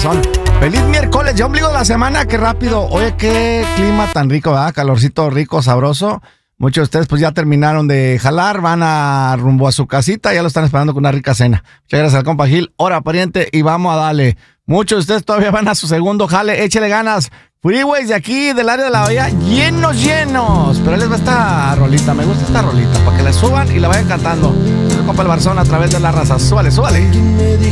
corazón. Feliz miércoles, ya ombligo de la semana, qué rápido. Oye, qué clima tan rico, ¿verdad? Calorcito rico, sabroso. Muchos de ustedes pues ya terminaron de jalar, van a rumbo a su casita, ya lo están esperando con una rica cena. Muchas gracias al compa Gil, hora pariente, y vamos a darle. Muchos de ustedes todavía van a su segundo jale, échele ganas. Freeways de aquí, del área de la bahía, llenos. Pero ahí les va esta rolita, me gusta esta rolita, para que la suban y la vayan cantando. El compa El Barzón a través de la raza, súbale.